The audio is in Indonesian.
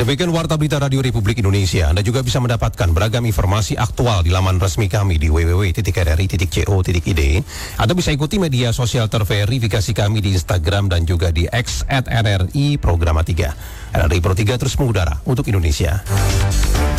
Demikian Warta Berita Radio Republik Indonesia. Anda juga bisa mendapatkan beragam informasi aktual di laman resmi kami di www.rri.co.id. Anda bisa ikuti media sosial terverifikasi kami di Instagram dan juga di X @RRI Programa 3. RRI Pro 3 terus mengudara untuk Indonesia.